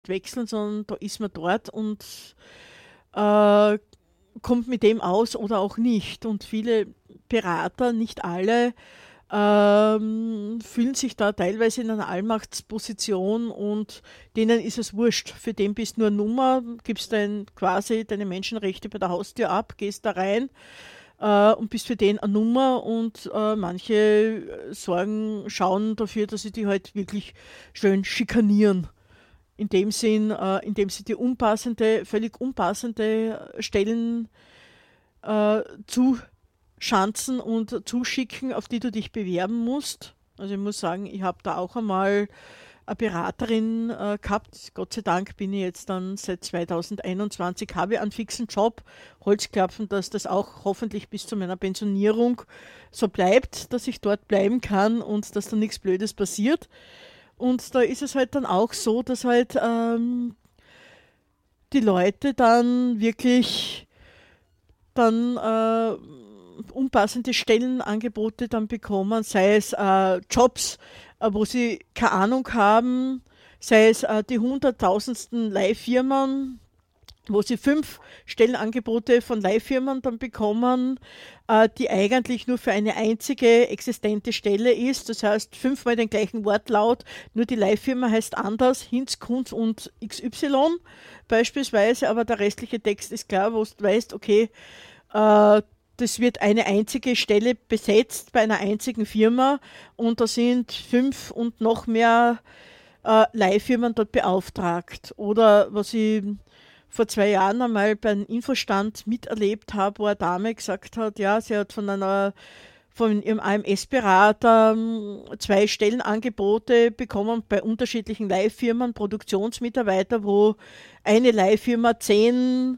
wechseln, sondern da ist man dort und äh, kommt mit dem aus oder auch nicht. Und viele Berater, nicht alle, fühlen sich da teilweise in einer Allmachtsposition und denen ist es wurscht. Für den bist nur Nummer, gibst quasi deine Menschenrechte bei der Haustür ab, gehst da rein und bist für den eine Nummer und manche schauen dafür, dass sie die halt wirklich schön schikanieren. In dem Sinn, indem sie dir völlig unpassende Stellen zuschanzen und zuschicken, auf die du dich bewerben musst. Also ich muss sagen, ich habe da auch einmal eine Beraterin gehabt. Gott sei Dank bin ich jetzt dann seit 2021, habe ich einen fixen Job. Holzklopfen, dass das auch hoffentlich bis zu meiner Pensionierung so bleibt, dass ich dort bleiben kann und dass da nichts Blödes passiert. Und da ist es halt dann auch so, dass halt die Leute dann wirklich dann unpassende Stellenangebote dann bekommen, sei es Jobs, wo sie keine Ahnung haben, sei es die hunderttausendsten Leihfirmen, wo sie 5 Stellenangebote von Leihfirmen dann bekommen, die eigentlich nur für eine einzige existente Stelle ist. Das heißt, 5-mal den gleichen Wortlaut, nur die Leihfirma heißt anders, Hinz, Kunz und XY beispielsweise, aber der restliche Text ist klar, wo du weißt, okay, das wird eine einzige Stelle besetzt bei einer einzigen Firma und da sind 5 und noch mehr Leihfirmen dort beauftragt. Oder was ich vor 2 Jahren einmal beim Infostand miterlebt habe, wo eine Dame gesagt hat, ja, sie hat von ihrem AMS-Berater 2 Stellenangebote bekommen bei unterschiedlichen Leihfirmen, Produktionsmitarbeiter, wo eine Leihfirma 10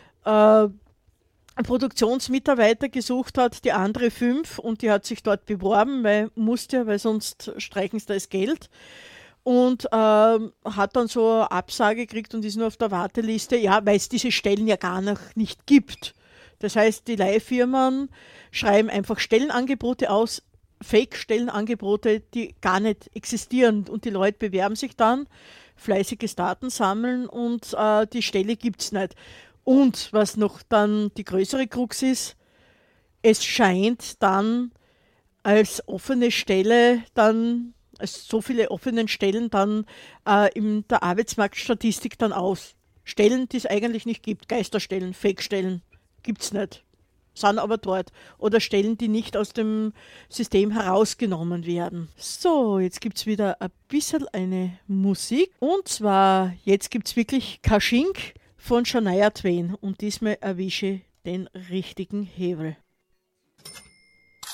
Produktionsmitarbeiter gesucht hat, die andere 5 und die hat sich dort beworben, weil sonst streichen sie das Geld und hat dann so eine Absage gekriegt und ist nur auf der Warteliste, ja, weil es diese Stellen ja gar noch nicht gibt. Das heißt, die Leihfirmen schreiben einfach Stellenangebote aus, Fake-Stellenangebote, die gar nicht existieren und die Leute bewerben sich dann, fleißiges Datensammeln und die Stelle gibt es nicht. Und was noch dann die größere Krux ist, es scheint dann als offene Stelle dann, als so viele offenen Stellen dann in der Arbeitsmarktstatistik dann aus. Stellen, die es eigentlich nicht gibt, Geisterstellen, Fake-Stellen, gibt es nicht, sind aber dort. Oder Stellen, die nicht aus dem System herausgenommen werden. So, jetzt gibt es wieder ein bisschen eine Musik. Und zwar, jetzt gibt es wirklich Kaschink von Shania Twain. Und diesmal erwische den richtigen Hebel.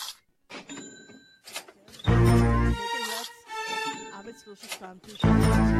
Arbeitslosenstammtisch.